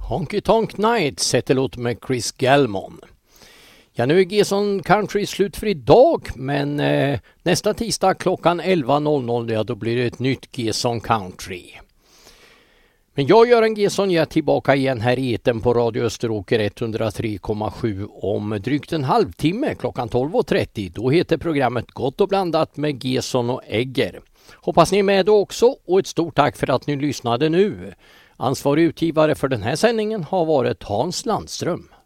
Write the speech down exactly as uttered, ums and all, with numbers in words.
Honky Tonk Nights heter låt med Chris Galmon. Ja, nu är G-son Country slut för idag, men eh, nästa tisdag klockan elva noll noll, ja, då blir det ett nytt G-son Country. Men jag, Göran G-son, jag är tillbaka igen här i eten på Radio Österåker etthundratre komma sju om drygt en halvtimme klockan tolv och trettio. Då heter programmet Gott och blandat med G-son och Egger. Hoppas ni är med då också, och ett stort tack för att ni lyssnade nu. Ansvarig utgivare för den här sändningen har varit Hans Landström.